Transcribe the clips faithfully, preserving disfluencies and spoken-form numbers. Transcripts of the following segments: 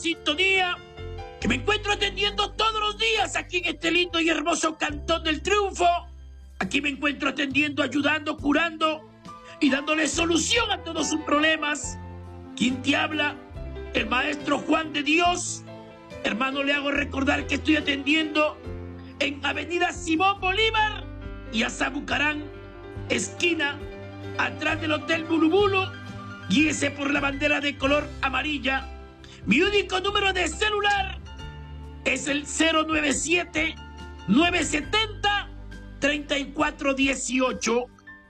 sintonía, que me encuentro atendiendo todos los días aquí en este lindo y hermoso Cantón del Triunfo. Aquí me encuentro atendiendo, ayudando, curando y dándole solución a todos sus problemas. ¿Quién te habla? El maestro Juan de Dios. Hermano, le hago recordar que estoy atendiendo en Avenida Simón Bolívar y Azabucarán, esquina, atrás del Hotel Bulubulu. Guíese por la bandera de color amarilla. Mi único número de celular es el cero nueve siete, nueve siete cero, tres cuatro uno ocho.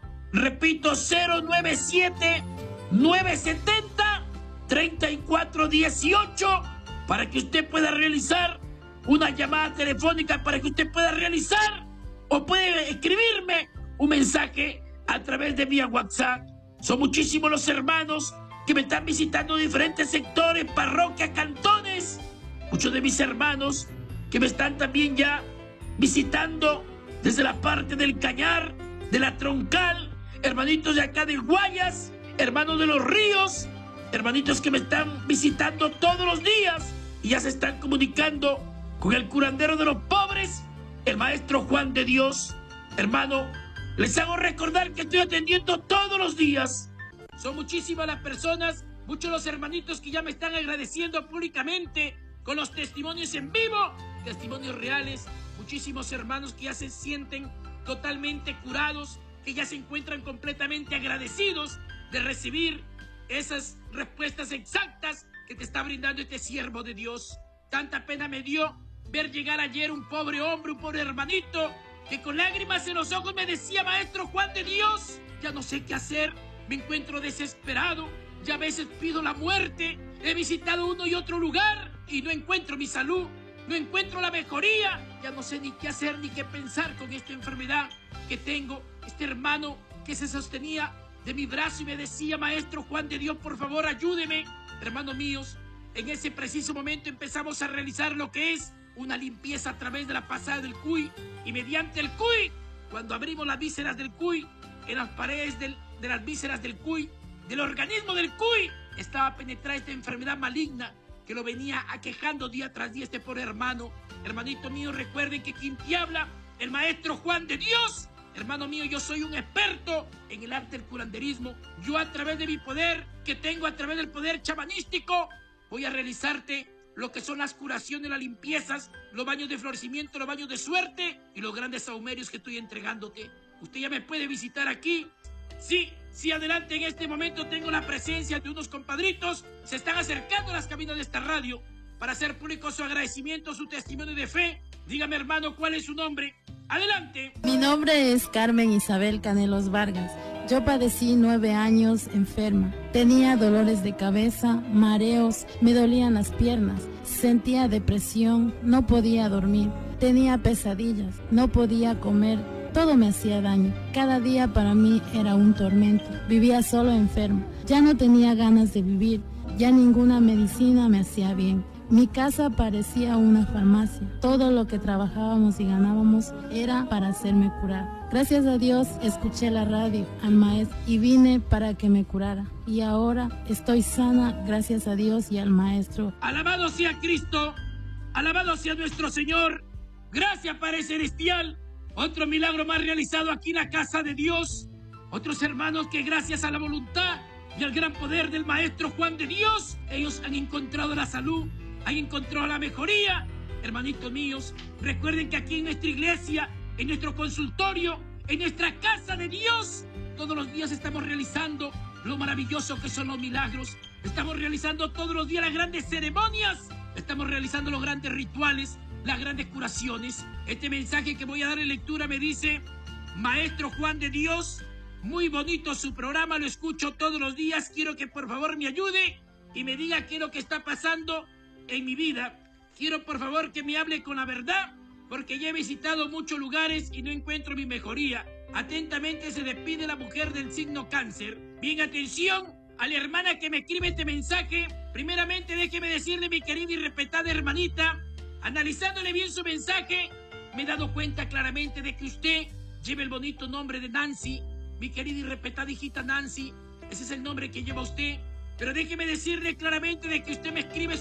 Repito, cero nueve siete, nueve siete cero, tres cuatro uno ocho, para que usted pueda realizar una llamada telefónica, para que usted pueda realizar o puede escribirme un mensaje a través de vía WhatsApp. Son muchísimos los hermanos que me están visitando de diferentes sectores, parroquias, cantones. Muchos de mis hermanos que me están también ya visitando desde la parte del Cañar, de la Troncal, hermanitos de acá de Guayas, hermanos de los Ríos, hermanitos que me están visitando todos los días y ya se están comunicando con el curandero de los pobres, el maestro Juan de Dios. Hermano, les hago recordar que estoy atendiendo todos los días. Son muchísimas las personas, muchos los hermanitos que ya me están agradeciendo públicamente con los testimonios en vivo, testimonios reales. Muchísimos hermanos que ya se sienten totalmente curados, que ya se encuentran completamente agradecidos de recibir esas respuestas exactas que te está brindando este siervo de Dios. Tanta pena me dio ver llegar ayer un pobre hombre, un pobre hermanito, que con lágrimas en los ojos me decía: maestro Juan de Dios, ya no sé qué hacer, me encuentro desesperado, ya a veces pido la muerte, he visitado uno y otro lugar y no encuentro mi salud, no encuentro la mejoría, ya no sé ni qué hacer ni qué pensar con esta enfermedad que tengo. Este hermano que se sostenía de mi brazo y me decía: maestro Juan de Dios, por favor ayúdeme. Hermanos míos, en ese preciso momento empezamos a realizar lo que es una limpieza a través de la pasada del cuy, y mediante el cuy, cuando abrimos las vísceras del cuy, en las paredes del, de las vísceras del cuy, del organismo del cuy, estaba penetrada esta enfermedad maligna que lo venía aquejando día tras día este pobre hermano. Hermanito mío, recuerden que quien te habla, el maestro Juan de Dios. Hermano mío, yo soy un experto en el arte del curanderismo. Yo, a través de mi poder que tengo, a través del poder chamanístico, voy a realizarte lo que son las curaciones, las limpiezas, los baños de florecimiento, los baños de suerte y los grandes sahumerios que estoy entregándote. Usted ya me puede visitar aquí. Sí, sí, adelante. En este momento tengo la presencia de unos compadritos. Se están acercando a las cabinas de esta radio para hacer público su agradecimiento, su testimonio de fe. Dígame, hermano, ¿cuál es su nombre? Adelante. Mi nombre es Carmen Isabel Canelos Vargas. Yo padecí nueve años enferma. Tenía dolores de cabeza, mareos, me dolían las piernas, sentía depresión, no podía dormir, tenía pesadillas, no podía comer, todo me hacía daño. Cada día para mí era un tormento. Vivía solo enferma. Ya no tenía ganas de vivir, ya ninguna medicina me hacía bien. Mi casa parecía una farmacia. Todo lo que trabajábamos y ganábamos era para hacerme curar. Gracias a Dios escuché la radio, al maestro, y vine para que me curara. Y ahora estoy sana gracias a Dios y al maestro. Alabado sea Cristo, alabado sea nuestro Señor. Gracias, Padre Celestial. Otro milagro más realizado aquí en la casa de Dios. Otros hermanos que gracias a la voluntad y al gran poder del maestro Juan de Dios, ellos han encontrado la salud, han encontrado la mejoría. Hermanitos míos, recuerden que aquí en nuestra iglesia, en nuestro consultorio, en nuestra casa de Dios, todos los días estamos realizando lo maravilloso que son los milagros. Estamos realizando todos los días las grandes ceremonias, estamos realizando los grandes rituales, las grandes curaciones. Este mensaje que voy a dar en lectura me dice: maestro Juan de Dios, muy bonito su programa, lo escucho todos los días, quiero que por favor me ayude y me diga qué es lo que está pasando en mi vida. Quiero por favor que me hable con la verdad, porque ya he visitado muchos lugares y no encuentro mi mejoría. Atentamente se despide la mujer del signo cáncer. Bien, atención a la hermana que me escribe este mensaje. Primeramente déjeme decirle, mi querida y respetada hermanita, analizándole bien su mensaje, me he dado cuenta claramente de que usted lleva el bonito nombre de Nancy. Mi querida y respetada hijita Nancy, ese es el nombre que lleva usted. Pero déjeme decirle claramente de que usted me escribe